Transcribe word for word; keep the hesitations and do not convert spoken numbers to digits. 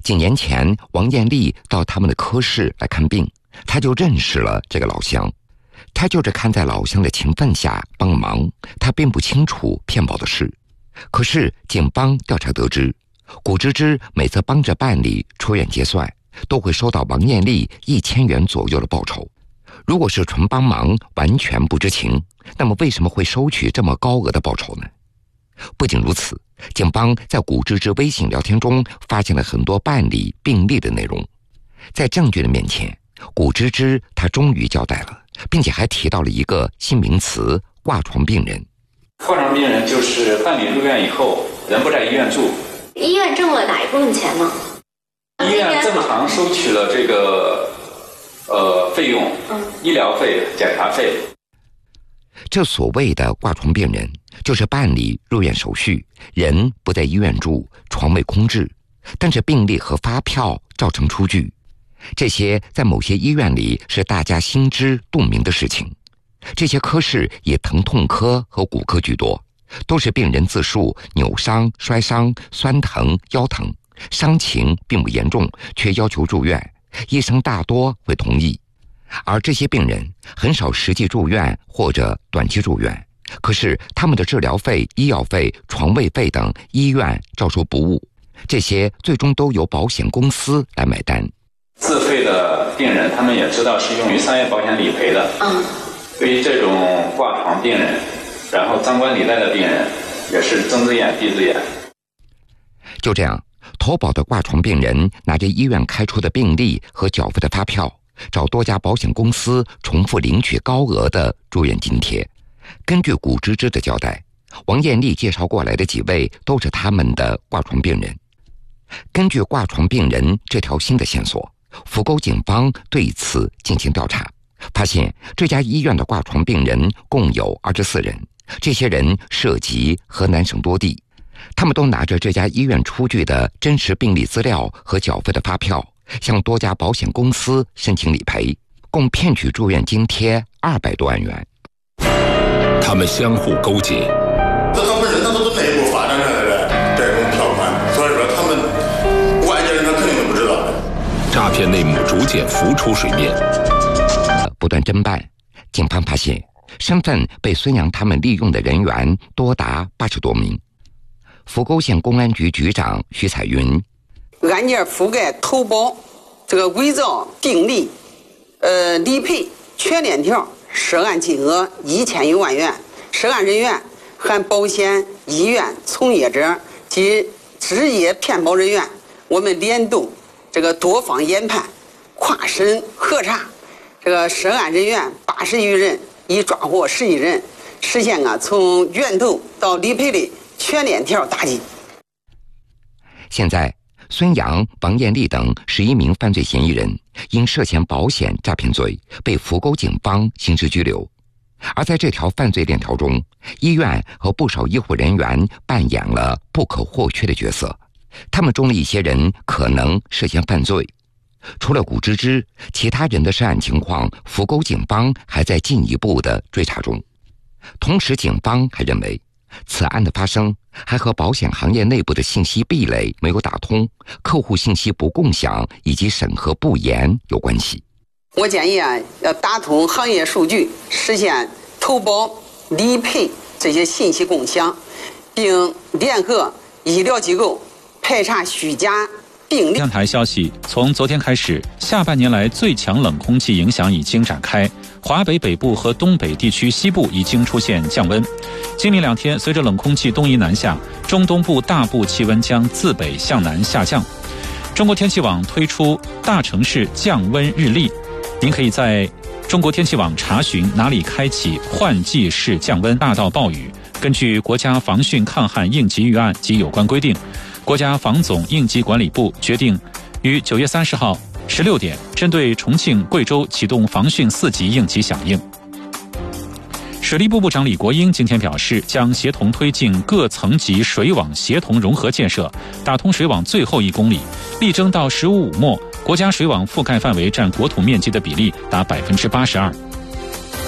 几年前，王艳丽到他们的科室来看病，她就认识了这个老乡。她就是看在老乡的情分下帮忙，她并不清楚骗保的事。可是警方调查得知，谷芝芝每次帮着办理出院结算，都会收到王艳丽一千元左右的报酬。如果是纯帮忙，完全不知情，那么为什么会收取这么高额的报酬呢？不仅如此，警方在谷芝芝微信聊天中发现了很多办理病历的内容。在证据的面前，谷芝芝她终于交代了，并且还提到了一个新名词——挂床病人。 挂床病人就是办理入院以后，人不在医院住， 医院挣了哪一部分钱呢？ 医院正常收取了这个呃费用，医疗费、检查费。 这所谓的挂床病人，就是办理入院手续，人不在医院住，床位空置，但是病历和发票照常出具。这些在某些医院里是大家心知肚明的事情。这些科室以疼痛科和骨科居多，都是病人自述扭伤、摔伤、酸疼、腰疼，伤情并不严重，却要求住院，医生大多会同意。而这些病人很少实际住院或者短期住院，可是他们的治疗费、医药费、床位费等医院照收不误，这些最终都由保险公司来买单。 自费的病人他们也知道是用于商业保险理赔的，嗯，对于这种挂床病人，然后张冠李戴的病人，也是睁只眼闭只眼。 就这样，投保的挂床病人拿着医院开出的病历和缴费的发票，找多家保险公司重复领取高额的住院津贴。根据谷芝芝的交代，王艳丽介绍过来的几位都是他们的挂床病人。根据挂床病人这条新的线索，福沟警方对此进行调查，发现这家医院的挂床病人共有二十四人，这些人涉及河南省多地，他们都拿着这家医院出具的真实病历资料和缴费的发票，向多家保险公司申请理赔，共骗取住院津贴二百多万元。 他们相互勾结， 这他们人他都是内部发展出来的这种条款，所以说他们外界人他肯定都不知道。 诈骗内幕逐渐浮出水面。 不断侦办，警方发现身份被孙杨他们利用的人员多达八十多名。福沟县公安局局长徐彩云： 案件覆盖投保、这个伪造病历、呃理赔全链条，涉案金额一千余万元，涉案人员含保险、医院从业者及职业骗保人员。我们联动这个多方研判，跨省核查，这个涉案人员八十余人，已抓获十一人，实现啊从源头到理赔的全链条打击。 现在，孙杨、王艳丽等十一名犯罪嫌疑人因涉嫌保险诈骗罪被福沟警方刑事拘留。而在这条犯罪链条中，医院和不少医护人员扮演了不可或缺的角色。他们中的一些人可能涉嫌犯罪。除了谷芝芝，其他人的涉案情况，福沟警方还在进一步的追查中。同时，警方还认为，此案的发生还和保险行业内部的信息壁垒没有打通、客户信息不共享以及审核不严有关系。 我建议啊，要打通行业数据，实现投保、理赔这些信息共享，并联合医疗机构排查虚假病例。 央台消息，从昨天开始，下半年来最强冷空气影响已经展开，华北北部和东北地区西部已经出现降温。今明两天，随着冷空气东移南下，中东部大部气温将自北向南下降。中国天气网推出大城市降温日历，您可以在中国天气网查询哪里开启换季式降温，大到暴雨。根据国家防汛抗旱应急预案及有关规定，国家防总应急管理部决定于九月三十号十六点，针对重庆、贵州启动防汛四级应急响应。水利部部长李国英今天表示，将协同推进各层级水网协同融合建设，打通水网最后一公里，力争到“十五五”末，国家水网覆盖范围占国土面积的比例达百分之八十二。